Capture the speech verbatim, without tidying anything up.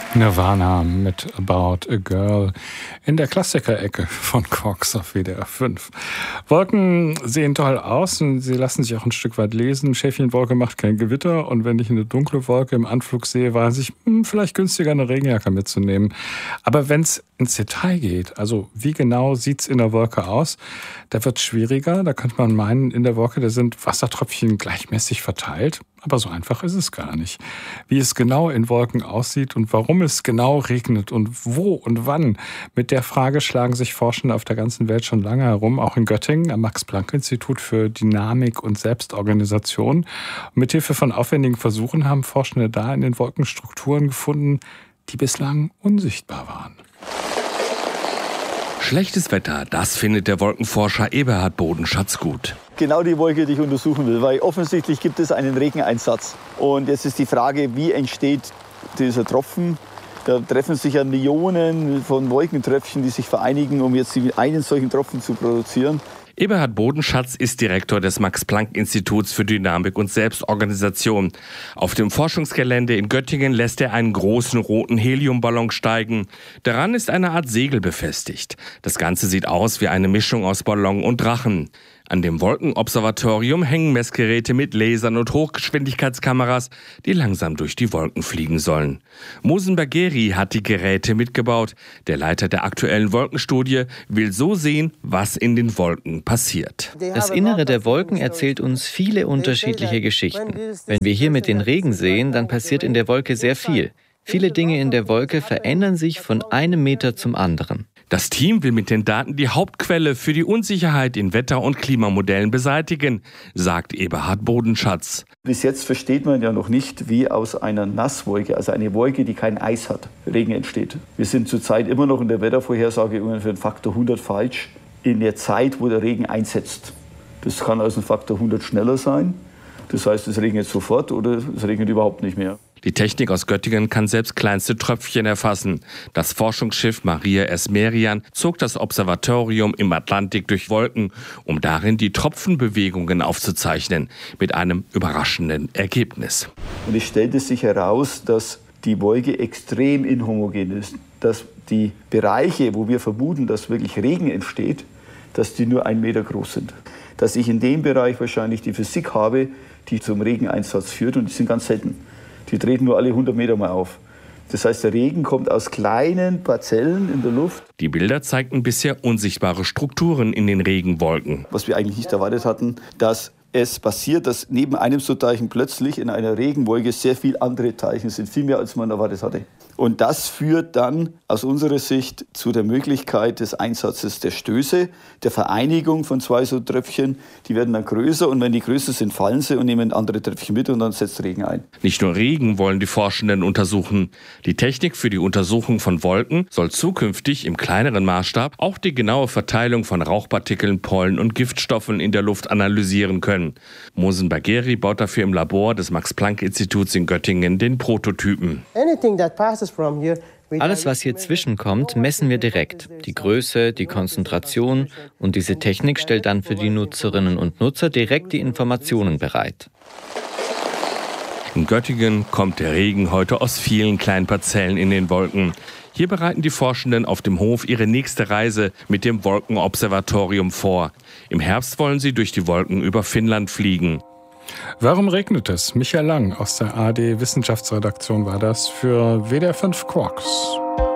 Nirvana mit About a Girl in der Klassiker-Ecke von Quarks auf W D R fünf. Wolken sehen toll aus und sie lassen sich auch ein Stück weit lesen. Schäfchenwolke macht kein Gewitter und wenn ich eine dunkle Wolke im Anflug sehe, weiß ich, hm, vielleicht günstiger eine Regenjacke mitzunehmen. Aber wenn es ins Detail geht, also wie genau sieht es in der Wolke aus, da wird es schwieriger. Da könnte man meinen, in der Wolke, da sind Wassertröpfchen gleichmäßig verteilt. Aber so einfach ist es gar nicht. Wie es genau in Wolken aussieht und warum es genau regnet und wo und wann, mit der Frage schlagen sich Forschende auf der ganzen Welt schon lange herum, auch in Göttingen am Max-Planck-Institut für Dynamik und Selbstorganisation. Und mithilfe von aufwendigen Versuchen haben Forschende da in den Wolken Strukturen gefunden, die bislang unsichtbar waren. Schlechtes Wetter, das findet der Wolkenforscher Eberhard Bodenschatz gut. Genau die Wolke, die ich untersuchen will, weil offensichtlich gibt es einen Regeneinsatz. Und jetzt ist die Frage, wie entsteht dieser Tropfen? Da treffen sich ja Millionen von Wolkentröpfchen, die sich vereinigen, um jetzt einen solchen Tropfen zu produzieren. Eberhard Bodenschatz ist Direktor des Max-Planck-Instituts für Dynamik und Selbstorganisation. Auf dem Forschungsgelände in Göttingen lässt er einen großen roten Heliumballon steigen. Daran ist eine Art Segel befestigt. Das Ganze sieht aus wie eine Mischung aus Ballon und Drachen. An dem Wolkenobservatorium hängen Messgeräte mit Lasern und Hochgeschwindigkeitskameras, die langsam durch die Wolken fliegen sollen. Mohsen Bagheri hat die Geräte mitgebaut. Der Leiter der aktuellen Wolkenstudie will so sehen, was in den Wolken passiert. Das Innere der Wolken erzählt uns viele unterschiedliche Geschichten. Wenn wir hier mit den Regen sehen, dann passiert in der Wolke sehr viel. Viele Dinge in der Wolke verändern sich von einem Meter zum anderen. Das Team will mit den Daten die Hauptquelle für die Unsicherheit in Wetter- und Klimamodellen beseitigen, sagt Eberhard Bodenschatz. Bis jetzt versteht man ja noch nicht, wie aus einer Nasswolke, also eine Wolke, die kein Eis hat, Regen entsteht. Wir sind zurzeit immer noch in der Wettervorhersage ungefähr einen Faktor hundert falsch in der Zeit, wo der Regen einsetzt. Das kann also ein Faktor hundert schneller sein. Das heißt, es regnet sofort oder es regnet überhaupt nicht mehr. Die Technik aus Göttingen kann selbst kleinste Tröpfchen erfassen. Das Forschungsschiff Maria S. Merian zog das Observatorium im Atlantik durch Wolken, um darin die Tropfenbewegungen aufzuzeichnen, mit einem überraschenden Ergebnis. Und es stellte sich heraus, dass die Wolke extrem inhomogen ist, dass die Bereiche, wo wir vermuten, dass wirklich Regen entsteht, dass die nur einen Meter groß sind. Dass ich in dem Bereich wahrscheinlich die Physik habe, die zum Regeneinsatz führt, und die sind ganz selten. Die treten nur alle hundert Meter mal auf. Das heißt, der Regen kommt aus kleinen Parzellen in der Luft. Die Bilder zeigten bisher unsichtbare Strukturen in den Regenwolken. Was wir eigentlich nicht erwartet hatten, dass es passiert, dass neben einem so Teilchen plötzlich in einer Regenwolke sehr viele andere Teilchen sind, viel mehr als man erwartet hatte. Und das führt dann aus unserer Sicht zu der Möglichkeit des Einsatzes der Stöße, der Vereinigung von zwei so Tröpfchen. Die werden dann größer und wenn die größer sind, fallen sie und nehmen andere Tröpfchen mit und dann setzt Regen ein. Nicht nur Regen wollen die Forschenden untersuchen. Die Technik für die Untersuchung von Wolken soll zukünftig im kleineren Maßstab auch die genaue Verteilung von Rauchpartikeln, Pollen und Giftstoffen in der Luft analysieren können. Mohsen Bagheri baut dafür im Labor des Max-Planck-Instituts in Göttingen den Prototypen. Alles, was hier zwischenkommt, messen wir direkt. Die Größe, die Konzentration und diese Technik stellt dann für die Nutzerinnen und Nutzer direkt die Informationen bereit. In Göttingen kommt der Regen heute aus vielen kleinen Parzellen in den Wolken. Hier bereiten die Forschenden auf dem Hof ihre nächste Reise mit dem Wolkenobservatorium vor. Im Herbst wollen sie durch die Wolken über Finnland fliegen. Warum regnet es? Michael Lang aus der A R D Wissenschaftsredaktion war das für W D R fünf Quarks.